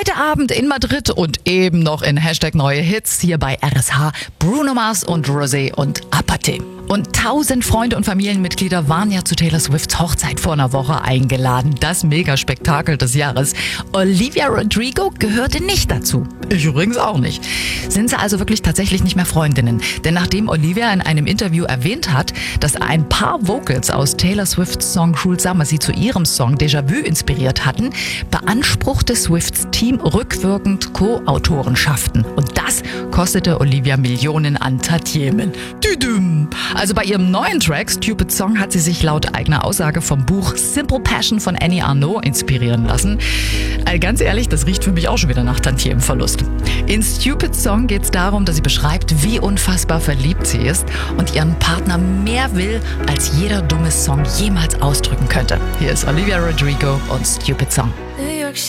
Heute Abend in Madrid und eben noch in #neue Hits hier bei RSH Bruno Mars und Rosé und Apathy. Und 1000 Freunde und Familienmitglieder waren ja zu Taylor Swifts Hochzeit vor einer Woche eingeladen. Das Megaspektakel des Jahres. Olivia Rodrigo gehörte nicht dazu. Ich übrigens auch nicht. Sind sie also wirklich tatsächlich nicht mehr Freundinnen? Denn nachdem Olivia in einem Interview erwähnt hat, dass ein paar Vocals aus Taylor Swifts Song Cruel Summer sie zu ihrem Song Déjà-vu inspiriert hatten, beanspruchte Swifts Team rückwirkend Co-Autorenschaften. Und das kostete Olivia Millionen an Tantiemen. Düdüm. Also bei ihrem neuen Track Stupid Song hat sie sich laut eigener Aussage vom Buch Simple Passion von Annie Arnaud inspirieren lassen. Ganz ehrlich, das riecht für mich auch schon wieder nach Tantiemenverlust. In Stupid Song geht es darum, dass sie beschreibt, wie unfassbar verliebt sie ist und ihren Partner mehr will, als jeder dumme Song jemals ausdrücken könnte. Hier ist Olivia Rodrigo und Stupid Song.